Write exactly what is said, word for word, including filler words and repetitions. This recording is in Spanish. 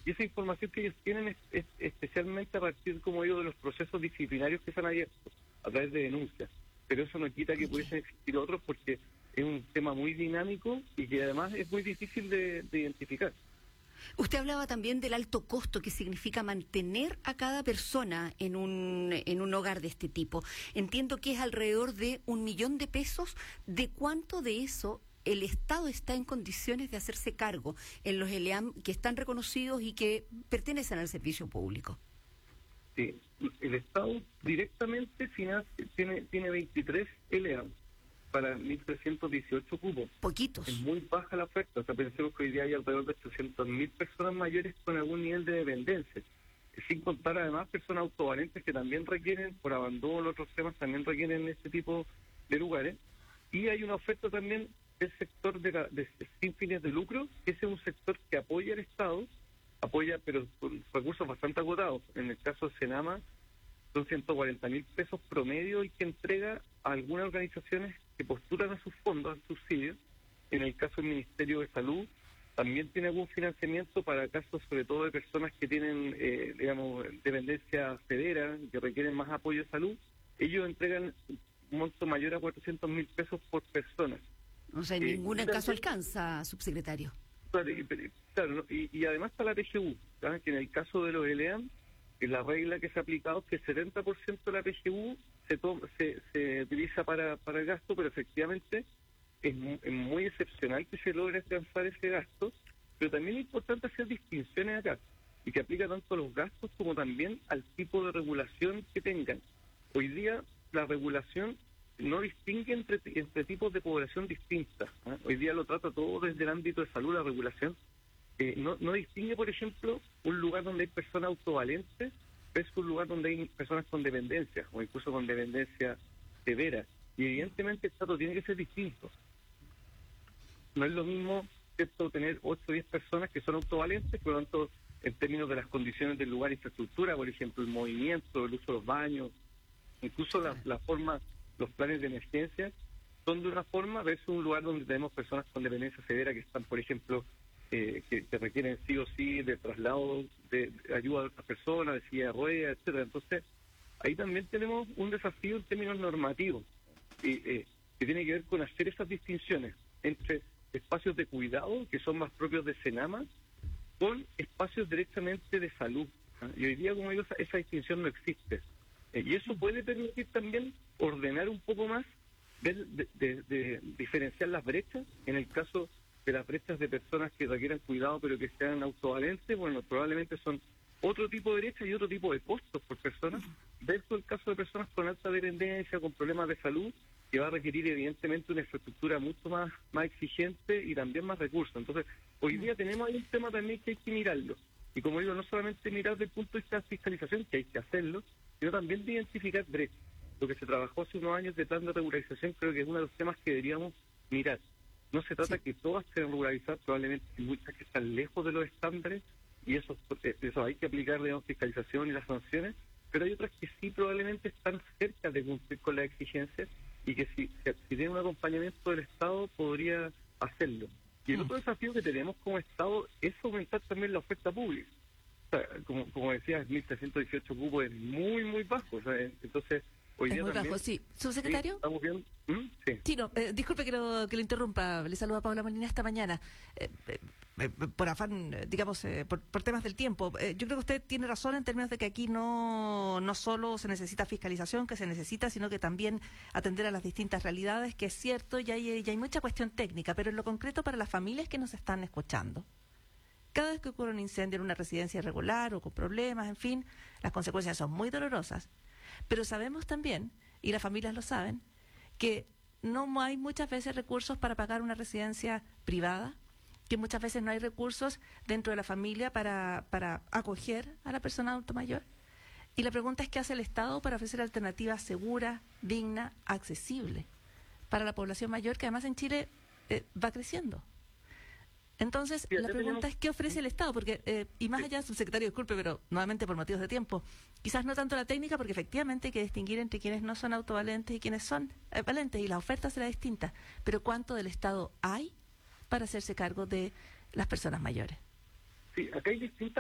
Y esa información que ellos tienen es, es especialmente a partir, como digo, de los procesos disciplinarios que se han abierto a través de denuncias. Pero eso no quita que pudiesen existir otros, porque es un tema muy dinámico y que además es muy difícil de, de identificar. Usted hablaba también del alto costo que significa mantener a cada persona en un en un hogar de este tipo. Entiendo que es alrededor de un millón de pesos. ¿De cuánto de eso el Estado está en condiciones de hacerse cargo en los L E A M que están reconocidos y que pertenecen al servicio público? Sí, el Estado directamente financia, tiene, tiene veintitrés L E A M para mil trescientos dieciocho cupos. Poquitos. Es muy baja la oferta. O sea, pensemos que hoy día hay alrededor de ochocientas mil personas mayores con algún nivel de dependencia. Sin contar además personas autovalentes que también requieren, por abandono, otros temas, también requieren este tipo de lugares. Y hay una oferta también del sector de, la, de sin fines de lucro, que ese es un sector que apoya al Estado, apoya pero con recursos bastante agotados. En el caso de Senama son ciento cuarenta mil pesos promedio y que entrega a algunas organizaciones que postulan a sus fondos, a subsidios. En el caso del Ministerio de Salud también tiene algún financiamiento para casos sobre todo de personas que tienen, eh, digamos, dependencia severa, que requieren más apoyo de salud. Ellos entregan un monto mayor a cuatrocientos mil pesos por persona. O sea, en eh, ningún caso alcanza, subsecretario. Claro, y, claro, y, y además está la P G U, ¿sabes? Que en el caso de los L E A M, que la regla que se ha aplicado es que el setenta por ciento de la P G U se, toma, se, se utiliza para, para el gasto, pero efectivamente es muy, es muy excepcional que se logre alcanzar ese gasto, pero también es importante hacer distinciones acá, y que aplica tanto a los gastos como también al tipo de regulación que tengan. Hoy día la regulación no distingue entre, entre tipos de población distintas, ¿eh? Hoy día lo trata todo desde el ámbito de salud, la regulación. Eh, no, no distingue, por ejemplo, un lugar donde hay personas autovalentes versus un lugar donde hay personas con dependencia, o incluso con dependencia severa. Y evidentemente el trato tiene que ser distinto. No es lo mismo, ¿cierto?, tener ocho o diez personas que son autovalentes, por lo tanto, en términos de las condiciones del lugar, infraestructura, por ejemplo, el movimiento, el uso de los baños, incluso la, la forma, los planes de emergencia, son de una forma versus un lugar donde tenemos personas con dependencia severa que están, por ejemplo, eh, que, que requieren sí o sí de traslado, de, de ayuda a otras personas, de silla de ruedas, etcétera. Entonces, ahí también tenemos un desafío en términos normativos, y, eh, que tiene que ver con hacer esas distinciones entre espacios de cuidado, que son más propios de Senama, con espacios directamente de salud. ¿eh? Y hoy día, como digo, esa, esa distinción no existe. Eh, y eso puede permitir también ordenar un poco más, de, de, de, de diferenciar las brechas. En el caso de las brechas de personas que requieran cuidado pero que sean autovalentes, bueno, probablemente son otro tipo de brechas y otro tipo de costos por persona, versus el caso de personas con alta dependencia, con problemas de salud, que va a requerir evidentemente una infraestructura mucho más, más exigente y también más recursos. Entonces, hoy día tenemos ahí un tema también que hay que mirarlo. Y como digo, no solamente mirar desde el punto de vista de fiscalización, que hay que hacerlo, sino también de identificar brechas. Lo que se trabajó hace unos años de plan de regularización creo que es uno de los temas que deberíamos mirar. No se trata sí. que todas sean regularizadas, probablemente hay muchas que están lejos de los estándares, y eso, eso hay que aplicar, digamos, fiscalización y las sanciones, pero hay otras que sí probablemente están cerca de cumplir con las exigencias, y que si, si tiene un acompañamiento del Estado podría hacerlo. Y el mm. otro desafío que tenemos como Estado es aumentar también la oferta pública. O sea, como, como decía, mil trescientos dieciocho cupos es muy, muy bajo. O sea, entonces, hoy es día muy también, bajo, sí. ¿Subsecretario? Sí, estamos viendo, ¿Mm? Sí. Sí, no, eh, disculpe que lo, que lo interrumpa. Le saluda Paula Molina esta mañana. Eh, eh, eh, por afán, eh, digamos, eh, por, por temas del tiempo. Eh, yo creo que usted tiene razón en términos de que aquí no, no solo se necesita fiscalización, que se necesita, sino que también atender a las distintas realidades, que es cierto, y hay, y hay mucha cuestión técnica, pero en lo concreto para las familias que nos están escuchando. Cada vez que ocurre un incendio en una residencia irregular o con problemas, en fin, las consecuencias son muy dolorosas. Pero sabemos también, y las familias lo saben, que no hay muchas veces recursos para pagar una residencia privada, que muchas veces no hay recursos dentro de la familia para, para acoger a la persona adulto mayor. Y la pregunta es, ¿qué hace el Estado para ofrecer alternativas seguras, dignas, accesibles para la población mayor, que además en Chile eh, va creciendo? Entonces, sí, la pregunta tenemos... es, ¿qué ofrece el Estado? Porque, eh, y más sí. allá, subsecretario, disculpe, pero nuevamente por motivos de tiempo, quizás no tanto la técnica, porque efectivamente hay que distinguir entre quienes no son autovalentes y quienes son eh, valentes, y la oferta será distinta, pero ¿cuánto del Estado hay para hacerse cargo de las personas mayores? Sí, acá hay distintas